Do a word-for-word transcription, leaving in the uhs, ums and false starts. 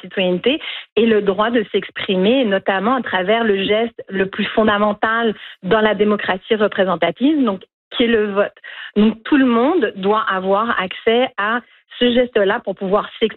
citoyenneté et le droit de s'exprimer, notamment à travers le geste le plus fondamental dans la démocratie représentative, donc qui est le vote. Donc tout le monde doit avoir accès à ce geste-là pour pouvoir s'exprimer